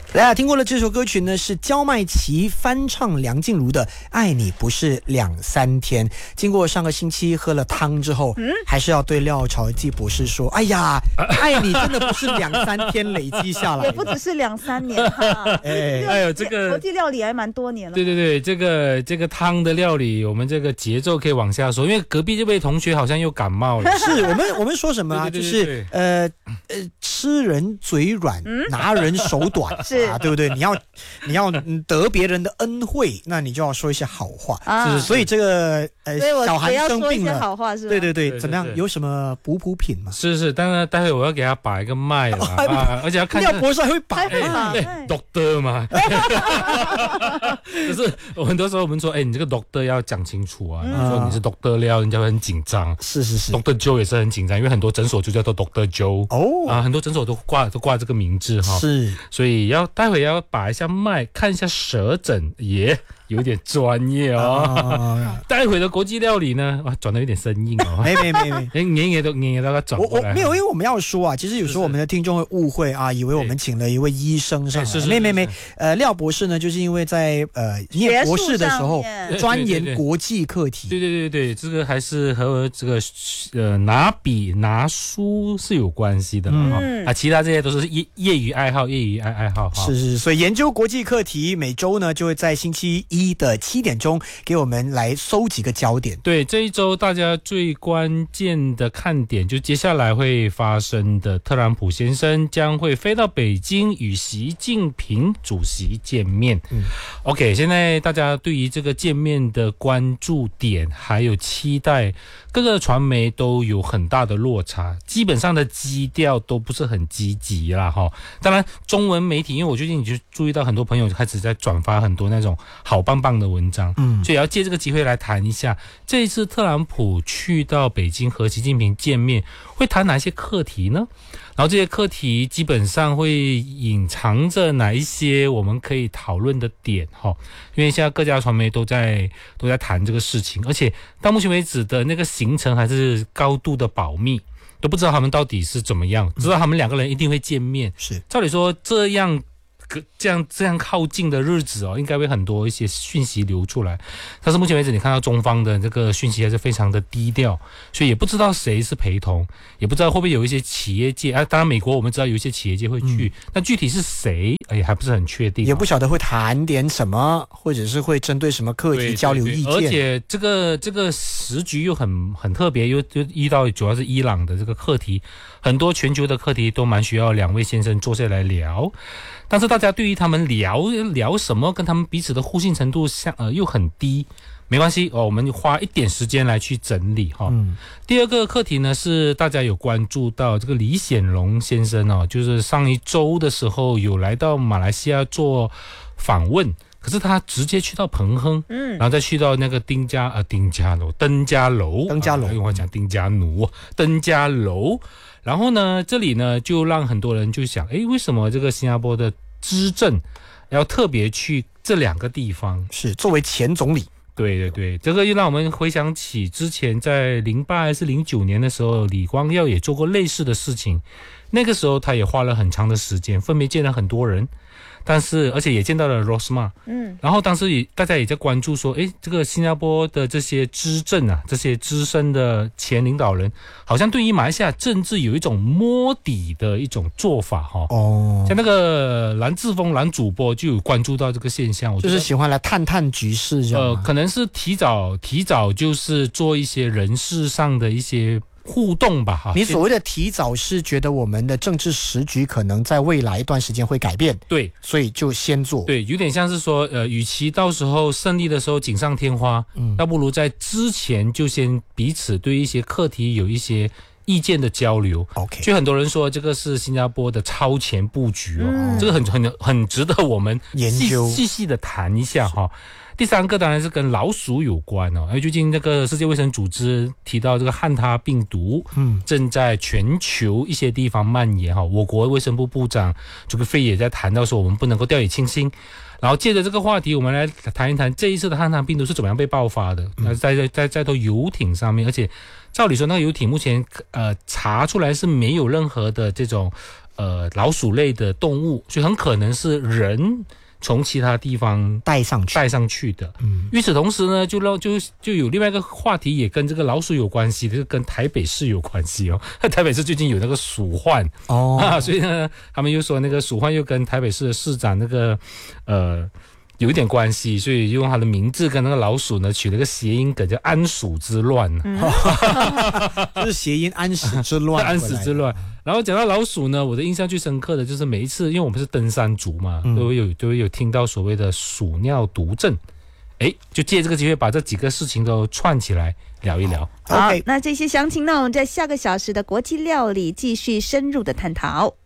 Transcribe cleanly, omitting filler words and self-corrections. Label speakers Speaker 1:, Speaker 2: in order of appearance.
Speaker 1: 大家听过了这首歌曲呢，是焦麦琪翻唱梁静茹的《爱你不是两三天》。经过上个星期喝了汤之后，还是要对廖朝基博士说：“哎呀，爱你真的不是两三天累积下来，
Speaker 2: 也不只是两三年哈。
Speaker 3: 哎呦，这个
Speaker 2: 国际料理还蛮多年了。
Speaker 3: 对，这个汤的料理，我们这个节奏可以往下说，因为隔壁这位同学好像又感冒了。
Speaker 1: 是我们说什么啊？就是吃人嘴软，拿人手短。
Speaker 2: 是
Speaker 1: 对不对？你要得别人的恩惠，那你就要说一些好话。所以这个小韩生病了，
Speaker 2: 好话是吧？
Speaker 1: 对，怎么样？有什么补品吗？
Speaker 3: 是，当然待会我要给他把一个脉了而且要看
Speaker 1: 廖博士还会把
Speaker 3: doctor 嘛。可是很多时候我们说，你这个 doctor 要讲清楚啊。你说你是 doctor 廖，人家会很紧张。
Speaker 1: 是
Speaker 3: ，Doctor Joe 也是很紧张，因为很多诊所就叫做 Doctor Joe。很多诊所都挂这个名字哈。
Speaker 1: 是，
Speaker 3: 所以待会要把一下脉，看一下舌诊，也有点专业哦。待会的国际料理呢，转得有点生硬哦。
Speaker 1: 没，
Speaker 3: 年都要转过来。
Speaker 1: 我没有，因为我们要说啊，其实有时候我们的听众会误会啊，以为我们请了一位医生上来。没，廖博士呢，就是因为在念博士的时候钻研国际课题。
Speaker 3: 对，这个还是和这个拿笔拿书是有关系的其他这些都是业余爱好。
Speaker 1: 是，所以研究国际课题，每周呢就会在星期一的7点钟给我们来搜几个焦点。
Speaker 3: 对，这一周大家最关键的看点就接下来会发生的，特朗普先生将会飞到北京与习近平主席见面。OK， 现在大家对于这个见面的关注点还有期待，各个传媒都有很大的落差，基本上的基调都不是很积极啦哈。当然中文媒体，因为我最近就注意到很多朋友开始在转发很多那种好棒棒的文章，所以也要借这个机会来谈一下这一次特朗普去到北京和习近平见面会谈哪些课题呢？然后这些课题基本上会隐藏着哪一些我们可以讨论的点哈？因为现在各家传媒都在谈这个事情，而且到目前为止的那个行程还是高度的保密，都不知道他们到底是怎么样，知道他们两个人一定会见面。
Speaker 1: 是，
Speaker 3: 照理说这样靠近的日子应该会很多一些讯息流出来，但是目前为止你看到中方的这个讯息还是非常的低调，所以也不知道谁是陪同，也不知道会不会有一些企业界当然美国我们知道有一些企业界会去，但具体是谁还不是很确定，
Speaker 1: 也不晓得会谈点什么，或者是会针对什么课题交流意见。
Speaker 3: 而且这个时局又很特别，又遇到主要是伊朗的这个课题，很多全球的课题都蛮需要两位先生坐下来聊，但是大家对于他们聊什么，跟他们彼此的互信程度又很低。没关系我们花一点时间来去整理第二个课题呢，是大家有关注到这个李显龙先生就是上一周的时候有来到马来西亚做访问，可是他直接去到彭亨，然后再去到那个登嘉楼，我讲丁家奴，登嘉楼。然后呢，这里呢就让很多人就想，为什么这个新加坡的资政要特别去这两个地方？
Speaker 1: 是作为前总理。
Speaker 3: 对，这个又让我们回想起之前在08还是09年的时候，李光耀也做过类似的事情，那个时候他也花了很长的时间，分别见了很多人。但是而且也见到了 Rosmah， 然后当时大家也在关注说，这个新加坡的这些资政这些资深的前领导人，好像对于马来西亚政治有一种摸底的一种做法像那个蓝志峰蓝主播就有关注到这个现象，
Speaker 1: 就是喜欢来探局势这样
Speaker 3: 可能是提早就是做一些人事上的一些互动吧
Speaker 1: 你所谓的提早是觉得我们的政治时局可能在未来一段时间会改变，
Speaker 3: 对，
Speaker 1: 所以就先做。
Speaker 3: 对，有点像是说与其到时候胜利的时候锦上添花，倒不如在之前就先彼此对一些课题有一些意见的交流。
Speaker 1: OK，
Speaker 3: 就很多人说这个是新加坡的超前布局这个很值得我们
Speaker 1: 研究
Speaker 3: 细细的谈一下第三个当然是跟老鼠有关最近这个世界卫生组织提到这个汉他病毒正在全球一些地方蔓延我国卫生部部长这个费也在谈到说我们不能够掉以轻心，然后借着这个话题我们来谈一谈这一次的汉他病毒是怎么样被爆发的在头游艇上面，而且照理说那个游艇目前查出来是没有任何的这种老鼠类的动物，所以很可能是人从其他地方
Speaker 1: 带上去
Speaker 3: 的。与此同时呢，就有另外一个话题也跟这个老鼠有关系的，就跟台北市有关系哦。台北市最近有那个鼠患所以呢，他们又说那个鼠患又跟台北市的市长那个有一点关系，所以用他的名字跟那个老鼠呢取了个谐音梗，叫安鼠之乱。
Speaker 1: 就是谐音安史之乱。
Speaker 3: 安史之乱。然后讲到老鼠呢，我的印象最深刻的就是每一次，因为我们是登山族嘛，都会有听到所谓的鼠尿毒症。就借这个机会把这几个事情都串起来聊一聊。
Speaker 2: 好，那这些详情呢，我们在下个小时的国际料理继续深入的探讨。